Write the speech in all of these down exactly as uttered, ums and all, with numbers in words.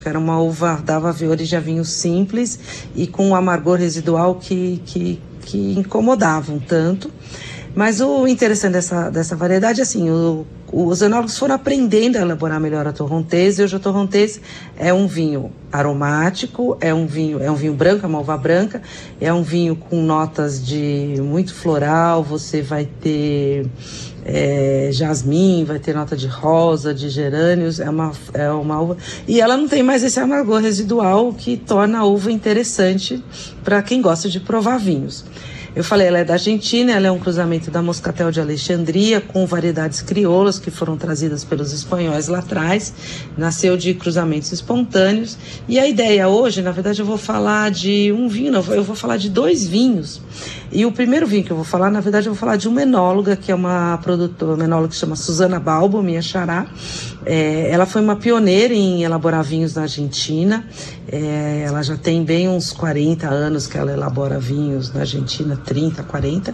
Era uma uva, dava origem a vinho simples e com um amargor residual que, que, que incomodava um tanto. Mas o interessante dessa, dessa variedade é assim, o, os enólogos foram aprendendo a elaborar melhor a Torrontés, e hoje a Torrontés é um vinho aromático, é um vinho, é um vinho branco, é uma uva branca, é um vinho com notas de muito floral, você vai ter é, jasmim, vai ter nota de rosa, de gerânios, é uma, é uma uva, e ela não tem mais esse amargor residual, o que torna a uva interessante para quem gosta de provar vinhos. Eu falei, ela é da Argentina, ela é um cruzamento da Moscatel de Alexandria com variedades crioulas que foram trazidas pelos espanhóis lá atrás, nasceu de cruzamentos espontâneos, e a ideia hoje, na verdade, eu vou falar de um vinho, não, eu vou falar de dois vinhos, e o primeiro vinho que eu vou falar, na verdade, eu vou falar de uma enóloga, que é uma produtora, uma enóloga que se chama Susana Balbo, minha xará. É, ela foi uma pioneira em elaborar vinhos na Argentina, é, ela já tem bem uns quarenta anos que ela elabora vinhos na Argentina, trinta, quarenta,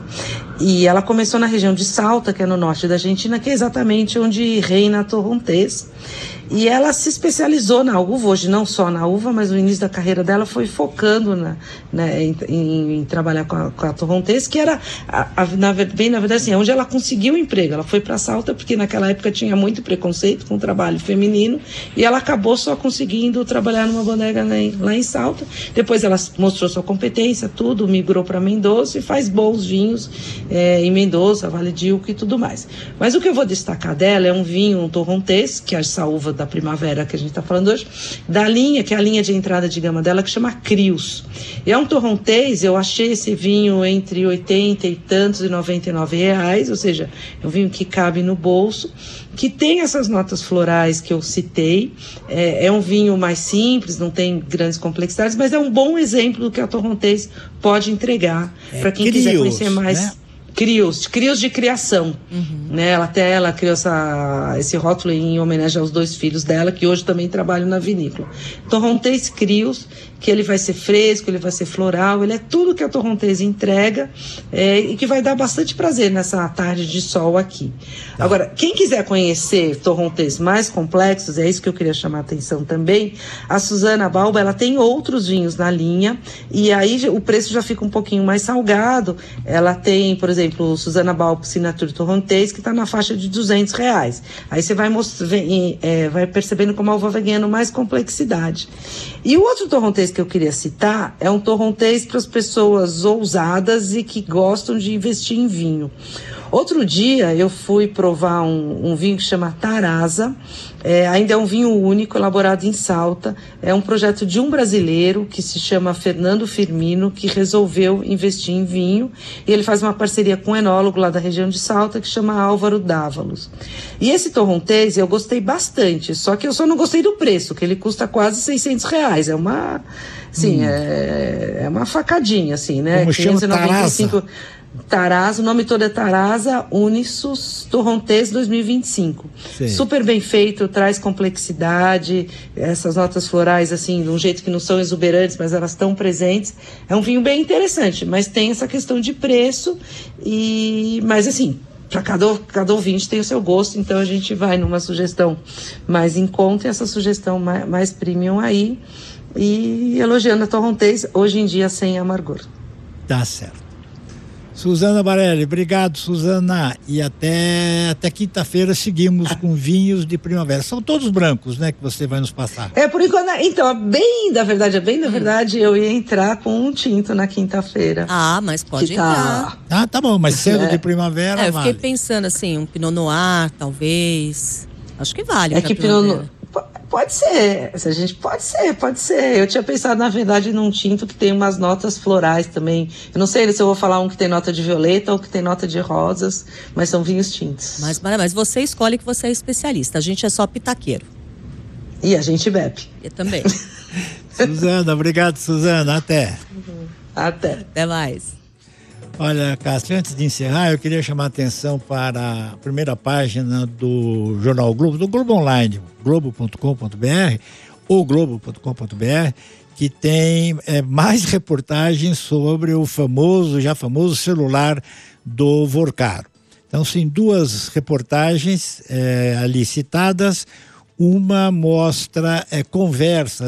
e ela começou na região de Salta, que é no norte da Argentina, que é exatamente onde reina a Torrontés, e ela se especializou na uva, hoje não só na uva, mas no início da carreira dela foi focando na, né, em, em, em trabalhar com a, com a Torrontés, que era, a, a, na, bem na verdade, assim, onde ela conseguiu um emprego. Ela foi para Salta porque naquela época tinha muito preconceito com o trabalho feminino, e ela acabou só conseguindo trabalhar numa bodega lá em, lá em Salta. Depois ela mostrou sua competência, tudo, migrou para Mendoza e faz bons vinhos é, em Mendoza, Vale de Uco e tudo mais. Mas o que eu vou destacar dela é um vinho, um Torrontés, que é essa uva da primavera que a gente está falando hoje, da linha, que é a linha de entrada de gama dela, que chama Crios. E é um Torrontés, eu achei esse vinho entre oitenta e tantos e noventa e nove reais, ou seja, é um vinho que cabe no bolso, que tem essas notas florais que eu citei, é, é um vinho mais simples, não tem grandes complexidades, mas é um bom exemplo do que a Torrontés pode entregar é, para quem Crios, quiser conhecer mais... Né? Crios, crios de criação, uhum. né? Ela até ela criou essa, esse rótulo em homenagem aos dois filhos dela, que hoje também trabalham na vinícola. Torrontés Crios, que ele vai ser fresco, ele vai ser floral, ele é tudo que a Torrontés entrega é, e que vai dar bastante prazer nessa tarde de sol aqui. Tá. Agora, quem quiser conhecer Torrontés mais complexos, é isso que eu queria chamar a atenção também, a Susana Balbo, ela tem outros vinhos na linha, e aí o preço já fica um pouquinho mais salgado. Ela tem, por exemplo, o Susana Balbo Signature Torrontés, que está na faixa de duzentos reais. Aí você vai, mostrar, é, vai percebendo como a uva vai ganhando mais complexidade. E o outro Torrontés que eu queria citar é um Torrontés para as pessoas ousadas e que gostam de investir em vinho. Outro dia eu fui provar um, um vinho que chama Tarasa, é, ainda é um vinho único, elaborado em Salta, é um projeto de um brasileiro que se chama Fernando Firmino, que resolveu investir em vinho, e ele faz uma parceria com um enólogo lá da região de Salta, que chama Álvaro Dávalos. E esse Torrontés eu gostei bastante, só que eu só não gostei do preço, que ele custa quase seiscentos reais, é uma, assim, hum. é, é uma facadinha, assim, né? Como chama Tarasa? Tarasa, o nome todo é Tarasa Unisus Torrontés dois mil e vinte e cinco. Sim. Super bem feito, traz complexidade, essas notas florais assim, de um jeito que não são exuberantes, mas elas estão presentes. É um vinho bem interessante, mas tem essa questão de preço, e mas assim, para cada, cada ouvinte tem o seu gosto, então a gente vai numa sugestão mais em conta e essa sugestão mais, mais premium aí, e elogiando a Torrontés, hoje em dia sem amargor. Tá certo. Suzana Barelli, obrigado, Suzana, e até, até quinta-feira seguimos com vinhos de primavera. São todos brancos, né, que você vai nos passar? É, por enquanto, então, bem da verdade, bem da verdade, eu ia entrar com um tinto na quinta-feira. Ah, mas pode entrar. Tá... Ah, tá bom, mas cedo é. de primavera é, eu fiquei vale. pensando assim, um Pinot Noir, talvez, acho que vale. É que Pinot Noir... Pode ser, a gente pode ser, pode ser. Eu tinha pensado, na verdade, num tinto que tem umas notas florais também. Eu não sei se eu vou falar um que tem nota de violeta ou que tem nota de rosas, mas são vinhos tintos. Mas, mas você escolhe que você é especialista, a gente é só pitaqueiro. E a gente bebe. Eu também. Suzana, obrigado, Suzana, até. Até. Até mais. Olha, Cássio, antes de encerrar, eu queria chamar a atenção para a primeira página do Jornal Globo, do Globo Online, globo ponto com ponto br ou globo ponto com ponto br, que tem é, mais reportagens sobre o famoso, já famoso celular do Vorcaro. Então, sim, duas reportagens é, ali citadas, uma mostra é, conversa